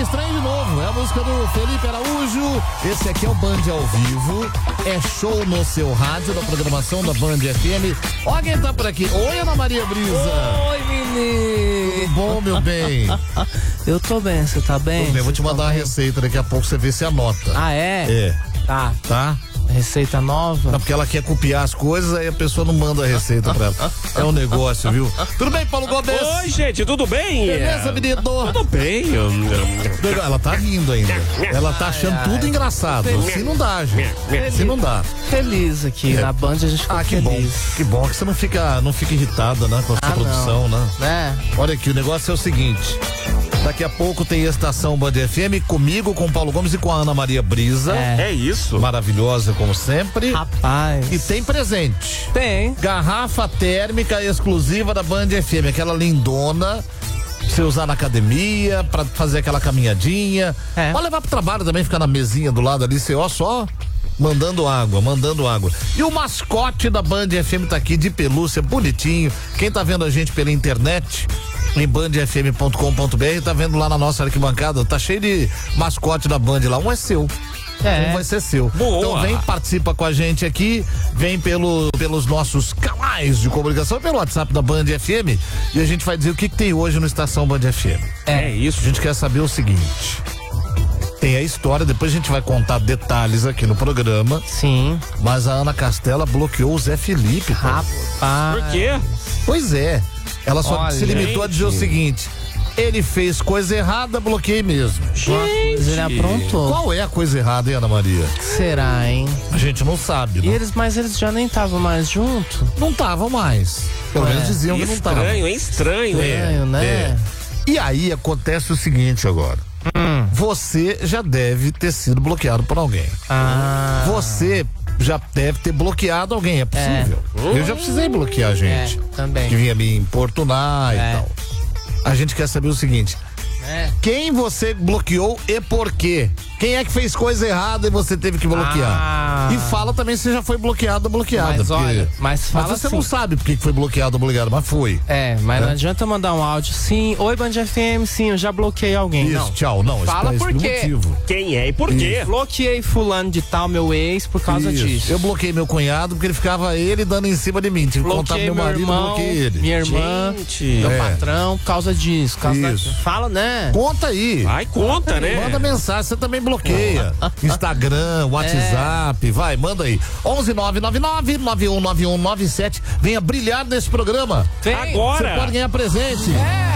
estranho de novo. É a música do Felipe Araújo. Esse aqui é o Band ao vivo. É show no seu rádio, da programação da Band FM. Olha quem tá por aqui. Oi, Ana Maria Brisa. Oi, menino. Tudo bom, meu bem? Eu tô bem, você tá bem? Tudo bem, vou te mandar uma receita daqui a pouco, você vê se anota. Ah, é? É. Tá. Tá? Receita nova? Não, porque ela quer copiar as coisas, aí a pessoa não manda a receita pra ela. É um negócio, viu? Tudo bem, Paulo Gomes? Oi, gente, tudo bem? Beleza, menino? Tudo bem. Ela tá rindo ainda. Ela tá achando tudo engraçado. Se não dá, gente. Se não dá. Feliz aqui. Na Band a gente fica que feliz. bom. Que bom que você não fica irritada, né? Com a sua produção, não. né? Olha aqui, o negócio é o seguinte. Daqui a pouco tem a Estação Band FM comigo, com o Paulo Gomes e com a Ana Maria Brisa. É isso. Maravilhosa, como sempre. Rapaz. E tem presente. Tem. Garrafa térmica exclusiva da Band FM, aquela lindona. Pra você usar na academia, pra fazer aquela caminhadinha. Pode levar pro trabalho também, ficar na mesinha do lado ali, você só mandando água. E o mascote da Band FM tá aqui, de pelúcia, bonitinho. Quem tá vendo a gente pela internet, em bandfm.com.br, tá vendo lá na nossa arquibancada, tá cheio de mascote da Band lá, um é seu. Um vai ser seu. Boa. Então vem, participa com a gente aqui, vem pelos nossos canais de comunicação, pelo WhatsApp da Band FM, e a gente vai dizer o que tem hoje no Estação Band FM. É isso. A gente quer saber o seguinte: tem a história, depois a gente vai contar detalhes aqui no programa. Sim. Mas a Ana Castela bloqueou o Zé Felipe. Rapaz. Por quê? Pois é. Ela só se limitou a dizer o seguinte: ele fez coisa errada, bloqueei mesmo. Gente, ele aprontou. Qual é a coisa errada, hein, Ana Maria? Será, hein? A gente não sabe, né? Mas eles já nem estavam mais juntos? Não estavam mais. Pelo menos diziam que não estavam. Estranho, né? E aí acontece o seguinte agora. Você já deve ter sido bloqueado por alguém. Você já deve ter bloqueado alguém, é possível. Eu já precisei bloquear gente. Também. Que vinha me importunar e tal. A gente quer saber o seguinte: quem você bloqueou e por quê? Quem é que fez coisa errada e você teve que bloquear? E fala também se já foi bloqueado ou bloqueada. Mas olha, mas fala você assim. não sabe por que foi bloqueado ou bloqueado, mas foi. Mas não adianta mandar um áudio, sim, oi Band FM, sim, eu já bloqueei alguém. Isso, não. tchau, não. Fala por quê? Motivo. Quem é e por quê? Bloqueei fulano de tal, meu ex, por causa disso. Eu bloqueei meu cunhado porque ele ficava dando em cima de mim. Tive que contar pro meu marido, bloqueei ele. Minha irmã, meu patrão, por causa disso. Fala, né? Conta aí. Vai, conta, né? Manda mensagem, você também bloqueia. Instagram, WhatsApp, vai, manda aí. 11999-919197. Venha brilhar nesse programa. Vem. Agora. Você pode ganhar presente.